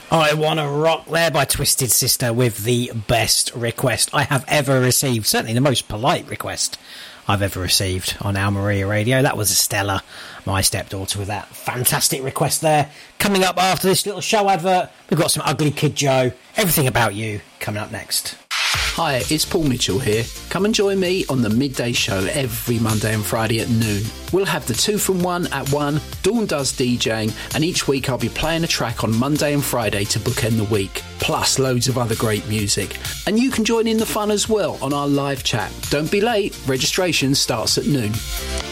I Wanna Rock there by Twisted Sister with the best request I have ever received. Certainly the most polite request I've ever received on Al Maria Radio. That was Estella, my stepdaughter, with that fantastic request there. Coming up after this little show advert, we've got some Ugly Kid Joe, Everything About You, coming up next. Hi, it's Paul Mitchell here. Come and join me on the Midday Show every Monday and Friday at noon. We'll have the 2 from 1 at 1, Dawn does DJing, and each week I'll be playing a track on Monday and Friday to bookend the week, plus loads of other great music. And you can join in the fun as well on our live chat. Don't be late, registration starts at noon.